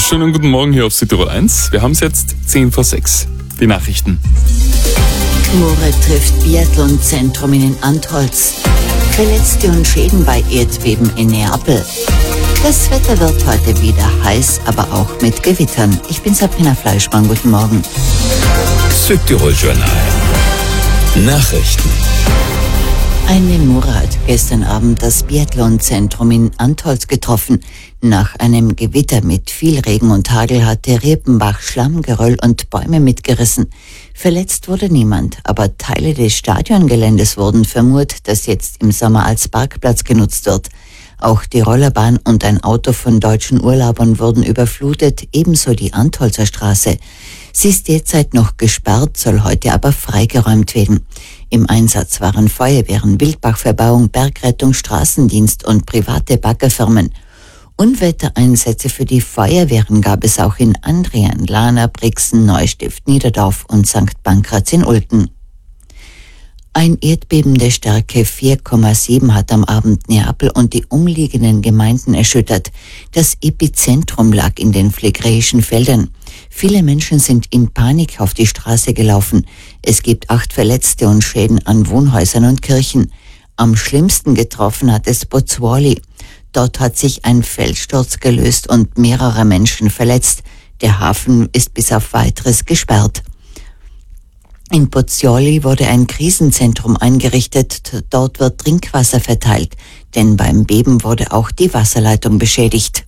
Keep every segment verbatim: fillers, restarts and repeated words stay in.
Schönen guten Morgen hier auf Südtirol eins. Wir haben es jetzt zehn vor sechs. Die Nachrichten. Mure trifft Biathlon-Zentrum in Antholz. Verletzte und Schäden bei Erdbeben in Neapel. Das Wetter wird heute wieder heiß, aber auch mit Gewittern. Ich bin Sabrina Fleischmann, guten Morgen. Südtirol Journal. Nachrichten. Eine Mure hat gestern Abend das Biathlon-Zentrum in Antholz getroffen. Nach einem Gewitter mit viel Regen und Hagel hatte Riepenbach Schlamm, Geröll und Bäume mitgerissen. Verletzt wurde niemand, aber Teile des Stadiongeländes wurden vermurt, das jetzt im Sommer als Parkplatz genutzt wird. Auch die Rollerbahn und ein Auto von deutschen Urlaubern wurden überflutet, ebenso die Antholzer Straße. Sie ist derzeit noch gesperrt, soll heute aber freigeräumt werden. Im Einsatz waren Feuerwehren, Wildbachverbauung, Bergrettung, Straßendienst und private Baggerfirmen. Unwettereinsätze für die Feuerwehren gab es auch in Andrian, Lahna, Brixen, Neustift, Niederdorf und Sankt Pankraz in Ulten. Ein Erdbeben der Stärke vier Komma sieben hat am Abend Neapel und die umliegenden Gemeinden erschüttert. Das Epizentrum lag in den phlegräischen Feldern. Viele Menschen sind in Panik auf die Straße gelaufen. Es gibt acht Verletzte und Schäden an Wohnhäusern und Kirchen. Am schlimmsten getroffen hat es Pozzuoli. Dort hat sich ein Felssturz gelöst und mehrere Menschen verletzt. Der Hafen ist bis auf Weiteres gesperrt. In Pozzuoli wurde ein Krisenzentrum eingerichtet. Dort wird Trinkwasser verteilt, denn beim Beben wurde auch die Wasserleitung beschädigt.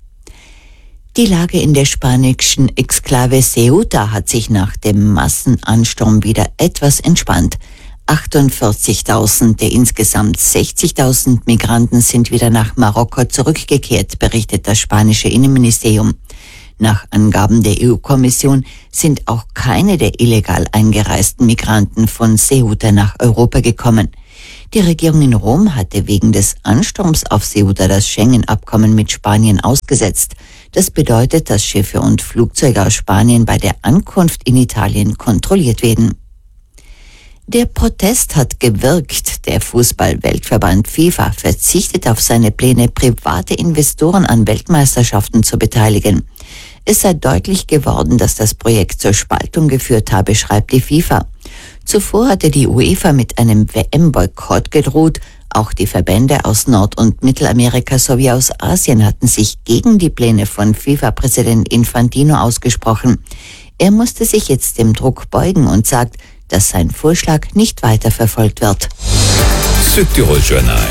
Die Lage in der spanischen Exklave Ceuta hat sich nach dem Massenansturm wieder etwas entspannt. achtundvierzigtausend der insgesamt sechzigtausend Migranten sind wieder nach Marokko zurückgekehrt, berichtet das spanische Innenministerium. Nach Angaben der E U-Kommission sind auch keine der illegal eingereisten Migranten von Ceuta nach Europa gekommen. Die Regierung in Rom hatte wegen des Ansturms auf Ceuta das Schengen-Abkommen mit Spanien ausgesetzt. Das bedeutet, dass Schiffe und Flugzeuge aus Spanien bei der Ankunft in Italien kontrolliert werden. Der Protest hat gewirkt. Der Fußball-Weltverband FIFA verzichtet auf seine Pläne, private Investoren an Weltmeisterschaften zu beteiligen. Es sei deutlich geworden, dass das Projekt zur Spaltung geführt habe, schreibt die FIFA. Zuvor hatte die UEFA mit einem W M-Boykott gedroht. Auch die Verbände aus Nord- und Mittelamerika sowie aus Asien hatten sich gegen die Pläne von FIFA-Präsident Infantino ausgesprochen. Er musste sich jetzt dem Druck beugen und sagt, dass sein Vorschlag nicht weiterverfolgt wird. Südtirol Journal.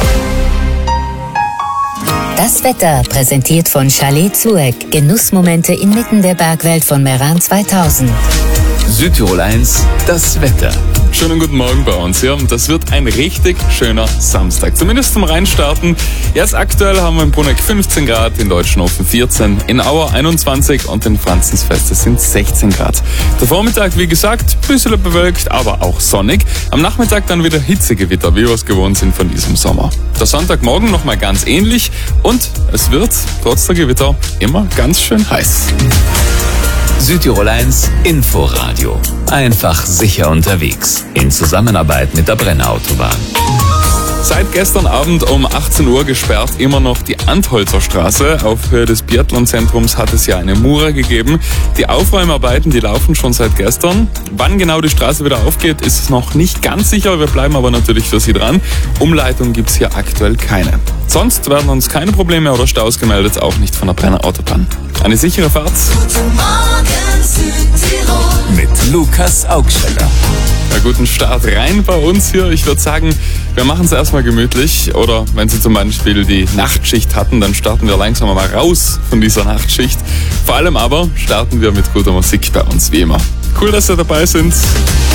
Das Wetter präsentiert von Chalet Zueck. Genussmomente inmitten der Bergwelt von Meran zweitausend. Südtirol eins, das Wetter. Schönen guten Morgen bei uns hier. Das wird ein richtig schöner Samstag. Zumindest zum Reinstarten. Jetzt aktuell haben wir in Bruneck fünfzehn Grad, in Deutschenhofen vierzehn, in Auer einundzwanzig und in Franzensfeste sind sechzehn Grad. Der Vormittag, wie gesagt, ein bisschen bewölkt, aber auch sonnig. Am Nachmittag dann wieder Hitzegewitter, wie wir es gewohnt sind von diesem Sommer. Der Sonntagmorgen nochmal ganz ähnlich und es wird trotz der Gewitter immer ganz schön heiß. Südtirol eins Inforadio. Einfach sicher unterwegs. In Zusammenarbeit mit der Brenner Autobahn. Seit gestern Abend um achtzehn Uhr gesperrt immer noch die Antholzer Straße. Auf Höhe des Biathlon-Zentrums hat es ja eine Mure gegeben. Die Aufräumarbeiten, die laufen schon seit gestern. Wann genau die Straße wieder aufgeht, ist noch nicht ganz sicher. Wir bleiben aber natürlich für Sie dran. Umleitung gibt's hier aktuell keine. Sonst werden uns keine Probleme oder Staus gemeldet, auch nicht von der Brenner Autobahn. Eine sichere Fahrt. Guten Morgen, Südtirol. Mit Lukas Augsteller. Ja, guten Start rein bei uns hier. Ich würde sagen, wir machen es erstmal gemütlich. Oder wenn Sie zum Beispiel die Nachtschicht hatten, dann starten wir langsam mal raus von dieser Nachtschicht. Vor allem aber starten wir mit guter Musik bei uns, wie immer. Cool, dass Sie dabei sind.